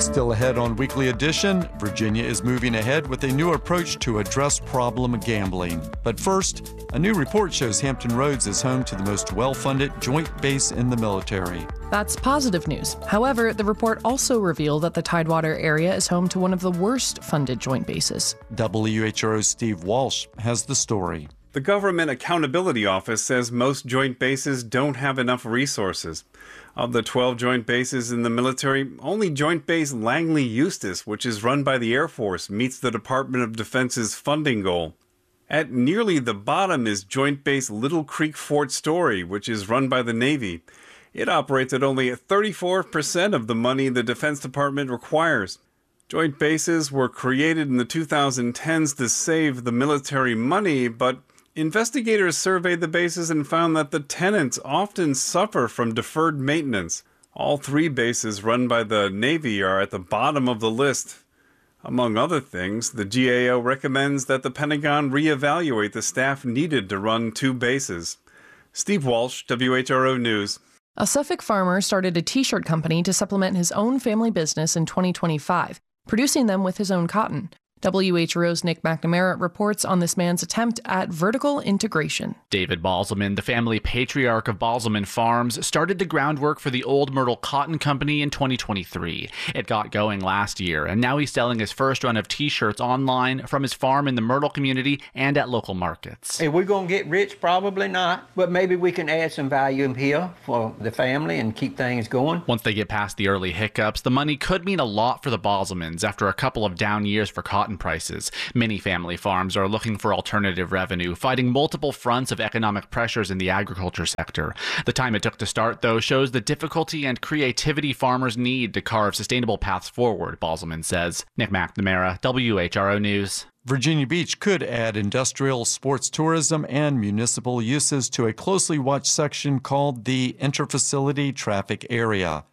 Still ahead on Weekly Edition, Virginia is moving ahead with a new approach to address problem gambling. But first, a new report shows Hampton Roads is home to the most well-funded joint base in the military. That's positive news. However, the report also revealed that the Tidewater area is home to one of the worst funded joint bases. WHRO's Steve Walsh has the story. The Government Accountability Office says most joint bases don't have enough resources. Of the 12 joint bases in the military, only Joint Base Langley Eustis, which is run by the Air Force, meets the Department of Defense's funding goal. At nearly the bottom is Joint Base Little Creek Fort Story, which is run by the Navy. It operates at only 34% of the money the Defense Department requires. Joint bases were created in the 2010s to save the military money, but investigators surveyed the bases and found that the tenants often suffer from deferred maintenance. All 3 bases run by the Navy are at the bottom of the list. Among other things, the GAO recommends that the Pentagon reevaluate the staff needed to run 2 bases. Steve Walsh, WHRO News. A Suffolk farmer started a t-shirt company to supplement his own family business in 2025, producing them with his own cotton. WHRO's Nick McNamara reports on this man's attempt at vertical integration. David Balzelman, the family patriarch of Balzelman Farms, started the groundwork for the Old Myrtle Cotton Company in 2023. It got going last year, and now he's selling his first run of t-shirts online from his farm in the Myrtle community and at local markets. Are we going to get rich? Probably not, but maybe we can add some value in here for the family and keep things going. Once they get past the early hiccups, the money could mean a lot for the Balzelmans after a couple of down years for cotton prices. Many family farms are looking for alternative revenue, fighting multiple fronts of economic pressures in the agriculture sector. The time it took to start, though, shows the difficulty and creativity farmers need to carve sustainable paths forward, Balzelman says. Nick McNamara, WHRO News. Virginia Beach could add industrial, sports tourism, and municipal uses to a closely watched section called the Interfacility Traffic Area.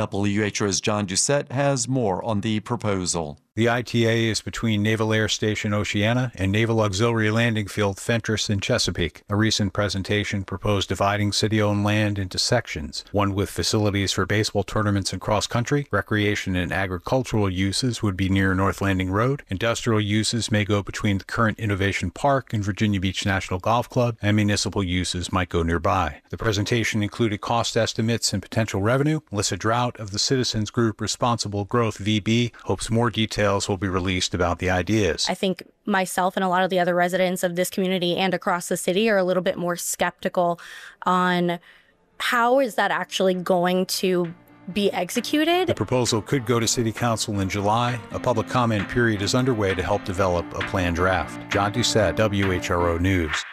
WHRO's John Doucette has more on the proposal. The ITA is between Naval Air Station Oceana and Naval Auxiliary Landing Field Fentress in Chesapeake. A recent presentation proposed dividing city-owned land into sections, one with facilities for baseball tournaments and cross-country. Recreation and agricultural uses would be near North Landing Road. Industrial uses may go between the current Innovation Park and Virginia Beach National Golf Club, and municipal uses might go nearby. The presentation included cost estimates and potential revenue. Melissa Drought of the citizens group Responsible Growth VB hopes more details will be released about the ideas. I think myself and a lot of the other residents of this community and across the city are a little bit more skeptical on how is that actually going to be executed. The proposal could go to City Council in July. A public comment period is underway to help develop a planned draft. John Doucette, WHRO News.